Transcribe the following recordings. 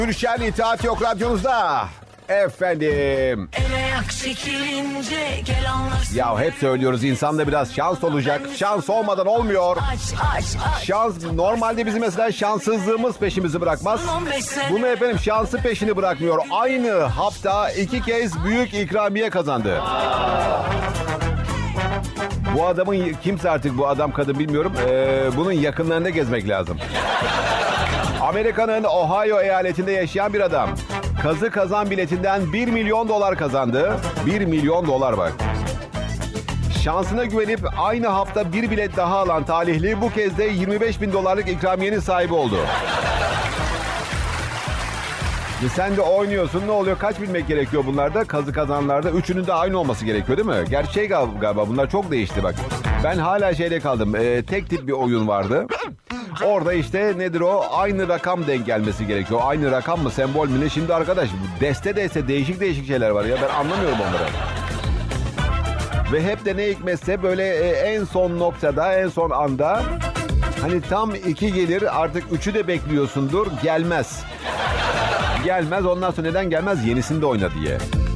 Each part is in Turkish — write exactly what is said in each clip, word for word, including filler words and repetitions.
Gülşen İtaat Yok radyonuzda. Efendim. Ya hep söylüyoruz, insanda biraz şans olacak. Şans olmadan olmuyor. Şans normalde bizim mesela şanssızlığımız peşimizi bırakmaz. Bunu efendim şansı peşini bırakmıyor. Aynı hafta iki kez büyük ikramiye kazandı. Bu adamın, kimse artık bu adam kadın bilmiyorum. Ee, bunun yakınlarında gezmek lazım. Amerika'nın Ohio eyaletinde yaşayan bir adam kazı kazan biletinden bir milyon dolar kazandı. bir milyon dolar bak. Şansına güvenip aynı hafta bir bilet daha alan talihli bu kez de yirmi beş bin dolarlık ikramiyenin sahibi oldu. E sen de oynuyorsun, ne oluyor? Kaç bilmek gerekiyor bunlarda? Kazı kazanlarda üçünün de aynı olması gerekiyor değil mi? Gerçi şey galiba bunlar çok değişti bak. Ben hala şeyde kaldım. Ee, tek tip bir oyun vardı. Orada işte nedir o? Aynı rakam denk gelmesi gerekiyor. Aynı rakam mı, sembol mü ne? Şimdi arkadaş deste deste değişik değişik şeyler var ya. Ben anlamıyorum onları. Ve hep de ne hikmetse böyle en son noktada, en son anda hani tam iki gelir, artık üçü de bekliyorsundur, gelmez. Gelmez, ondan sonra neden gelmez? Yenisini de oyna diye.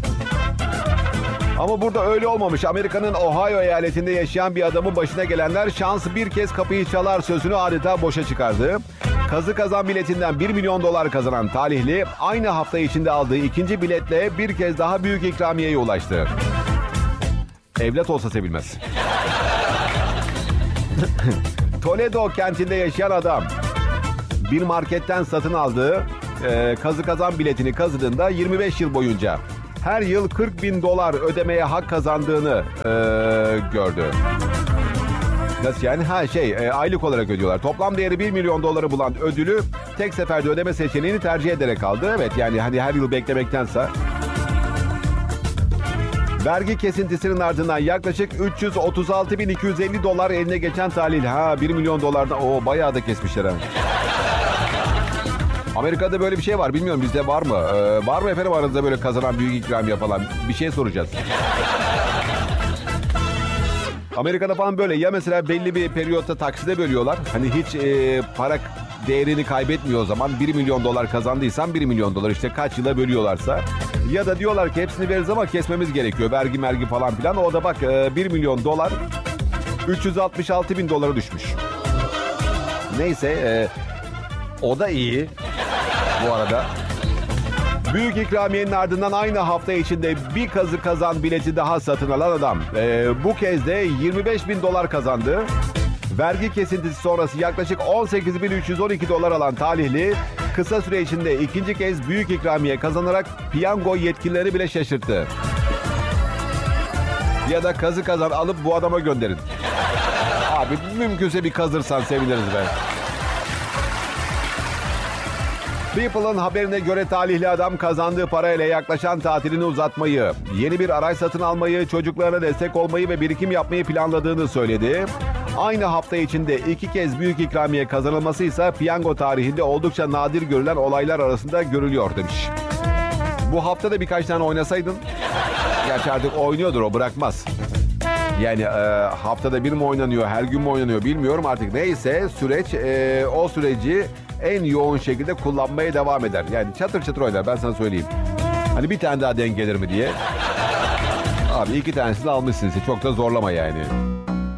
Ama burada öyle olmamış. Amerika'nın Ohio eyaletinde yaşayan bir adamın başına gelenler şans bir kez kapıyı çalar sözünü adeta boşa çıkardı. Kazı kazan biletinden bir milyon dolar kazanan talihli aynı hafta içinde aldığı ikinci biletle bir kez daha büyük ikramiyeye ulaştı. Evlat olsa sevilmez. Toledo kentinde yaşayan adam bir marketten satın aldığı e, kazı kazan biletini kazıdığında yirmi beş yıl boyunca her yıl kırk bin dolar ödemeye hak kazandığını e, gördü. Nasıl yani? Ha şey e, aylık olarak ödüyorlar. Toplam değeri bir milyon doları bulan ödülü tek seferde ödeme seçeneğini tercih ederek aldı. Evet yani hani her yıl beklemektense. Vergi kesintisinin ardından yaklaşık üç yüz otuz altı bin iki yüz elli dolar eline geçen talihli. Ha bir milyon dolardan o bayağı da kesmişler ha. Amerika'da böyle bir şey var. Bilmiyorum bizde var mı? Ee, var mı efendim aranızda böyle kazanan büyük ikramiye falan? Bir şey soracağız. Amerika'da falan böyle ya mesela belli bir periyotta takside bölüyorlar. Hani hiç e, para değerini kaybetmiyor o zaman. bir milyon dolar kazandıysan bir milyon dolar işte kaç yıla bölüyorlarsa. Ya da diyorlar ki hepsini veririz ama kesmemiz gerekiyor. Vergi mergi falan filan. O da bak e, bir milyon dolar üç yüz altmış altı bin dolara düşmüş. Neyse e, o da iyi. Bu arada büyük ikramiyenin ardından aynı hafta içinde bir kazı kazan bileti daha satın alan adam ee, bu kez de yirmi beş bin dolar kazandı. Vergi kesintisi sonrası yaklaşık on sekiz bin üç yüz on iki dolar alan talihli kısa süre içinde ikinci kez büyük ikramiye kazanarak piyango yetkilileri bile şaşırttı. Ya da kazı kazan alıp bu adama gönderin. Abi mümkünse bir kazırsan seviniriz be. People'ın haberine göre talihli adam kazandığı parayla yaklaşan tatilini uzatmayı, yeni bir araç satın almayı, çocuklarına destek olmayı ve birikim yapmayı planladığını söyledi. Aynı hafta içinde iki kez büyük ikramiye kazanılması ise piyango tarihinde oldukça nadir görülen olaylar arasında görülüyor demiş. Bu hafta da birkaç tane oynasaydın, gerçi artık oynuyordur o, bırakmaz. Yani e, haftada bir mi oynanıyor, her gün mü oynanıyor bilmiyorum artık. Neyse süreç e, o süreci en yoğun şekilde kullanmaya devam eder. Yani çatır çatır oynar, ben sana söyleyeyim. Hani bir tane daha denk gelir mi diye. Abi iki tanesini almışsın, çok da zorlama yani.